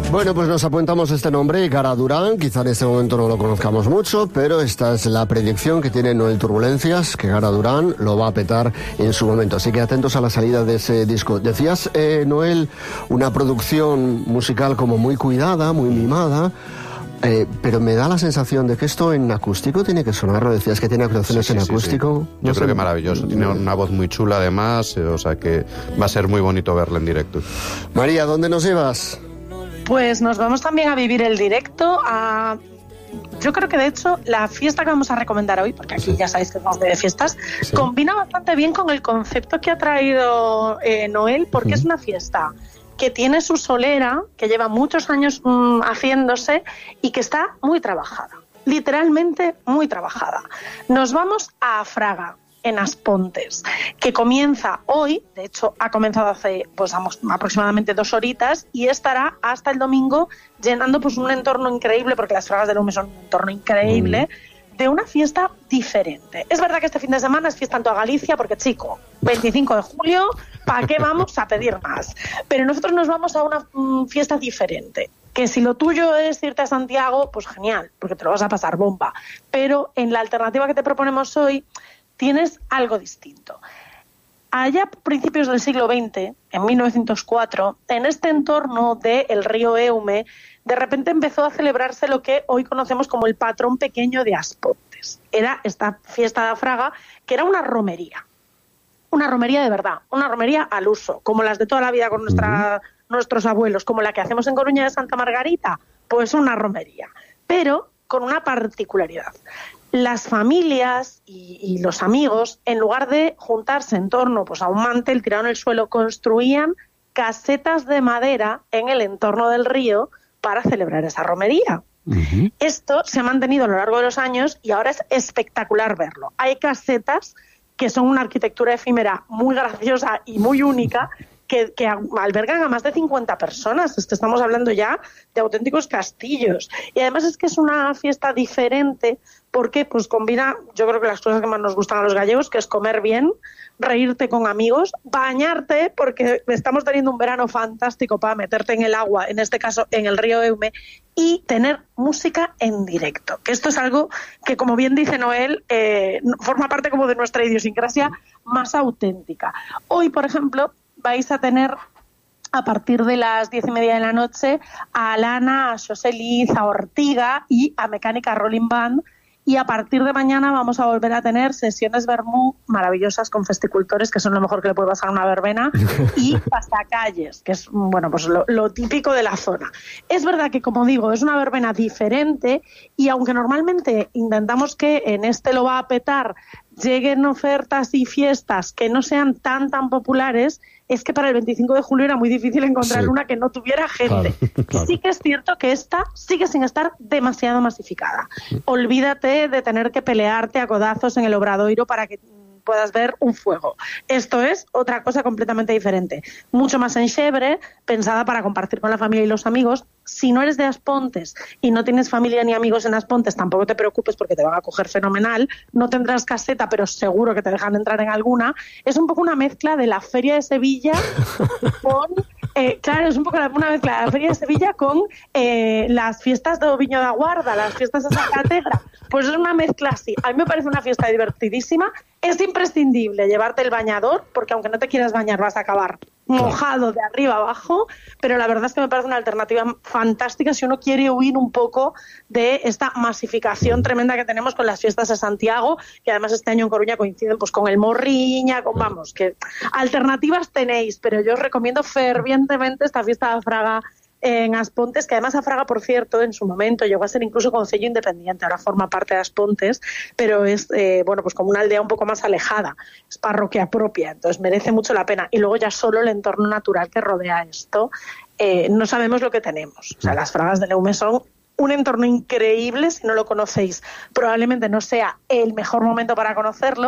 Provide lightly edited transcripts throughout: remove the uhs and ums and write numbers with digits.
Bueno, pues nos apuntamos este nombre, Gara Durán. Quizá en este momento no lo conozcamos mucho, pero esta es la predicción que tiene Noel Turbulencias, que Gara Durán lo va a petar en su momento. Así que atentos a la salida de ese disco. Decías, Noel, una producción musical como muy cuidada, muy mimada. Pero me da la sensación de que esto en acústico tiene que sonar. Lo decías que tiene actuaciones en acústico. Sí. Yo creo que maravilloso. Tiene una voz muy chula además, o sea que va a ser muy bonito verla en directo. María, ¿dónde nos llevas? Pues nos vamos también a vivir el directo. Yo creo que de hecho la fiesta que vamos a recomendar hoy, porque aquí ya sabéis que vamos de fiestas, combina bastante bien con el concepto que ha traído Noel, porque es una fiesta que tiene su solera, que lleva muchos años haciéndose y que está muy trabajada, literalmente muy trabajada. Nos vamos a Fraga, en Aspontes, que comienza hoy, de hecho ha comenzado hace aproximadamente 2 horitas y estará hasta el domingo llenando pues un entorno increíble, porque las Fragas del Lume son un entorno increíble, de una fiesta diferente. Es verdad que este fin de semana es fiesta en toda Galicia, porque, chico, 25 de julio, ¿para qué vamos a pedir más? Pero nosotros nos vamos a una fiesta diferente, que si lo tuyo es irte a Santiago, pues genial, porque te lo vas a pasar bomba. Pero en la alternativa que te proponemos hoy, tienes algo distinto. Allá a principios del siglo XX, en 1904, en este entorno del río Eume, de repente empezó a celebrarse lo que hoy conocemos como el patrón pequeño de Aspontes. Era esta fiesta de Fraga, que era una romería de verdad, una romería al uso, como las de toda la vida con nuestros abuelos, como la que hacemos en Coruña de Santa Margarita, pues una romería, pero con una particularidad. Las familias y los amigos, en lugar de juntarse en torno pues, a un mantel tirado en el suelo, construían casetas de madera en el entorno del río para celebrar esa romería. Esto se ha mantenido a lo largo de los años y ahora es espectacular verlo. Hay casetas que son una arquitectura efímera muy graciosa y muy única, que albergan a más de 50 personas. Es que estamos hablando ya de auténticos castillos. Y además es que es una fiesta diferente porque pues combina, yo creo que las cosas que más nos gustan a los gallegos, que es comer bien, reírte con amigos, bañarte, porque estamos teniendo un verano fantástico para meterte en el agua, en este caso en el río Eume, y tener música en directo. Que esto es algo que, como bien dice Noel, forma parte como de nuestra idiosincrasia más auténtica. Hoy, por ejemplo, vais a tener a partir de las 10:30 de la noche a Alana, a Xosé Liz, a Ortiga y a Mecánica Rolling Band. Y a partir de mañana vamos a volver a tener sesiones vermú maravillosas con festicultores, que son lo mejor que le puede pasar a una verbena, y pasacalles, que es bueno pues lo típico de la zona. Es verdad que, como digo, es una verbena diferente y aunque normalmente intentamos que en este lo va a petar lleguen ofertas y fiestas que no sean tan populares, es que para el 25 de julio era muy difícil encontrar una que no tuviera gente. Claro. Sí que es cierto que esta sigue sin estar demasiado masificada. Olvídate de tener que pelearte a codazos en el Obradoiro para que puedas ver un fuego. Esto es otra cosa completamente diferente. Mucho más enxebre, pensada para compartir con la familia y los amigos. Si no eres de Aspontes y no tienes familia ni amigos en Aspontes, tampoco te preocupes porque te van a coger fenomenal. No tendrás caseta, pero seguro que te dejan entrar en alguna. Es un poco una mezcla de la Feria de Sevilla con... claro, es un poco una mezcla de la Feria de Sevilla con las fiestas de Oviño da Guarda, las fiestas de Santa Tegra. Pues es una mezcla así. A mí me parece una fiesta divertidísima. Es imprescindible llevarte el bañador, porque aunque no te quieras bañar vas a acabar mojado de arriba abajo, pero la verdad es que me parece una alternativa fantástica si uno quiere huir un poco de esta masificación tremenda que tenemos con las fiestas de Santiago, que además este año en Coruña coinciden pues con el Morriña, con vamos, que alternativas tenéis, pero yo os recomiendo fervientemente esta fiesta de Fraga en Aspontes, que además a Fraga, por cierto, en su momento llegó a ser incluso concello independiente, ahora forma parte de Aspontes, pero es pues como una aldea un poco más alejada, es parroquia propia, entonces merece mucho la pena. Y luego ya solo el entorno natural que rodea esto, no sabemos lo que tenemos. O sea, las Fragas del Eume son un entorno increíble. Si no lo conocéis, probablemente no sea el mejor momento para conocerlo,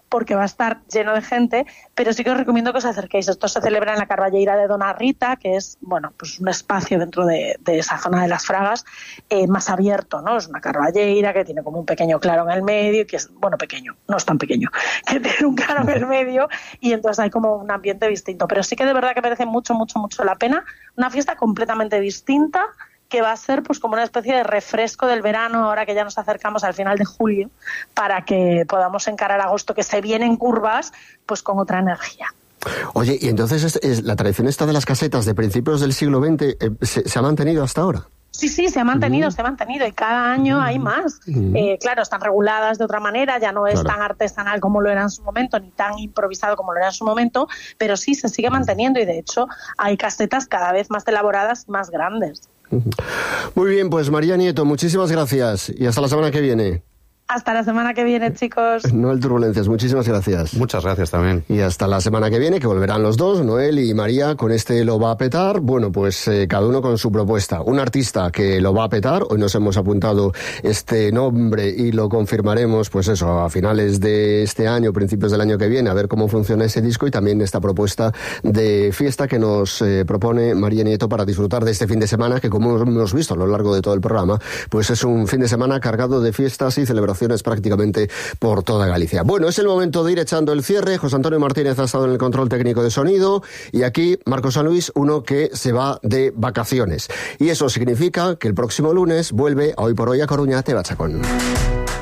porque va a estar lleno de gente, pero sí que os recomiendo que os acerquéis. Esto se celebra en la Carballeira de Dona Rita, que es, bueno, pues un espacio dentro de esa zona de las Fragas, más abierto, ¿no? Es una carballeira que tiene como un pequeño claro en el medio, que es, bueno, pequeño, no es tan pequeño, que tiene un claro en el medio, y entonces hay como un ambiente distinto. Pero sí que de verdad que merece mucho, mucho, mucho la pena. Una fiesta completamente distinta, que va a ser pues como una especie de refresco del verano, ahora que ya nos acercamos al final de julio, para que podamos encarar agosto, que se viene en curvas, pues con otra energía. Oye, y entonces la tradición esta de las casetas de principios del siglo XX ¿se ha mantenido hasta ahora? Sí, se ha mantenido, y cada año hay más. Claro, están reguladas de otra manera, ya no es tan artesanal como lo era en su momento, ni tan improvisado como lo era en su momento, pero sí se sigue manteniendo, y de hecho hay casetas cada vez más elaboradas, más grandes. Muy bien, pues María Nieto, muchísimas gracias y hasta la semana que viene. Hasta la semana que viene, chicos. Noel Turbulencias, muchísimas gracias. Muchas gracias también. Y hasta la semana que viene, que volverán los dos, Noel y María, con este Lo va a petar. Bueno, pues cada uno con su propuesta. Un artista que lo va a petar, hoy nos hemos apuntado este nombre y lo confirmaremos, pues eso, a finales de este año, principios del año que viene, a ver cómo funciona ese disco, y también esta propuesta de fiesta que nos propone María Nieto para disfrutar de este fin de semana, que como hemos visto a lo largo de todo el programa, pues es un fin de semana cargado de fiestas y celebraciones prácticamente por toda Galicia. Bueno, es el momento de ir echando el cierre. José Antonio Martínez ha estado en el control técnico de sonido, y aquí Marcos San Luis, uno que se va de vacaciones. Y eso significa que el próximo lunes vuelve a Hoy por Hoy a Coruña Teba Chacón.